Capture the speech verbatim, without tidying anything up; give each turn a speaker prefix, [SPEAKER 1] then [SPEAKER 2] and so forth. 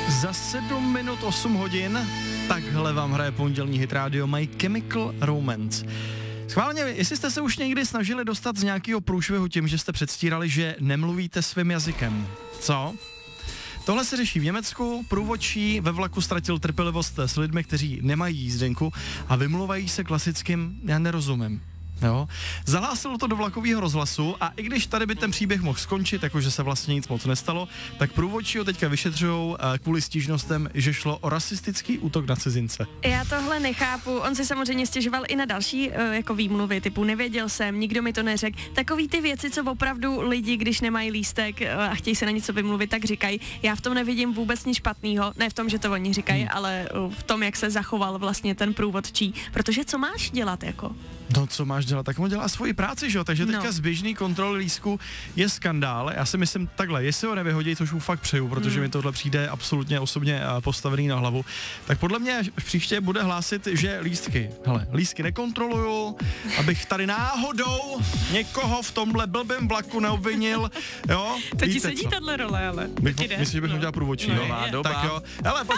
[SPEAKER 1] Za sedm minut osm hodin takhle vám hraje pondělní hit rádio My Chemical Romance. Schválně, jestli jste se už někdy snažili dostat z nějakého průšvihu tím, že jste předstírali, že nemluvíte svým jazykem. Co? Tohle se řeší v Německu, průvodčí ve vlaku ztratil trpělivost s lidmi, kteří nemají jízdenku a vymluvají se klasickým já nerozumím. Jo. Zahlásilo to do vlakového rozhlasu a i když tady by ten příběh mohl skončit, jakože se vlastně nic moc nestalo, tak průvodčí ho teďka vyšetřujou kvůli stížnostem, že šlo o rasistický útok na cizince.
[SPEAKER 2] Já tohle nechápu, on si samozřejmě stěžoval i na další jako výmluvy, typu nevěděl jsem, nikdo mi to neřekl. Takový ty věci, co opravdu lidi, když nemají lístek a chtějí se na něco vymluvit, tak říkají. Já v tom nevidím vůbec nic špatného, ne v tom, že to oni říkají, hmm. ale v tom, jak se zachoval vlastně ten průvodčí, protože co máš dělat jako?
[SPEAKER 1] No, co máš dělat? Tak on dělá svoji práci, že jo? Takže teďka no. z běžný kontroly lístku je skandál. Já si myslím takhle, jestli ho nevyhodí, což mu fakt přeju, protože mm. mi tohle přijde absolutně osobně postavený na hlavu, tak podle mě příště bude hlásit, že lístky, hele, lístky nekontroluju, abych tady náhodou někoho v tomhle blbém vlaku neobvinil, jo?
[SPEAKER 2] To ti sedí tahle role, ale.
[SPEAKER 1] Myslím, že bych
[SPEAKER 2] no.
[SPEAKER 1] udělal průvodčí,
[SPEAKER 2] no,
[SPEAKER 1] jo? Tak jo. Hele,